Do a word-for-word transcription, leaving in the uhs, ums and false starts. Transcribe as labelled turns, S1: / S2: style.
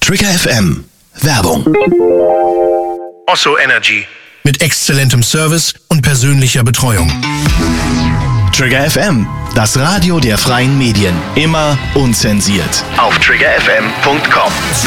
S1: Trigger F M. Werbung.
S2: Osso Energy.
S3: Mit exzellentem Service und persönlicher Betreuung.
S1: Trigger F M, das Radio der freien Medien. Immer unzensiert. Auf trigger f m punkt com.